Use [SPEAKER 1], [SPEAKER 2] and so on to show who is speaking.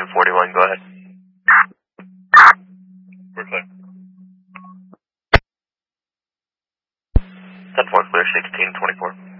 [SPEAKER 1] 41, go ahead. We're clear. 10-4, clear, 1624.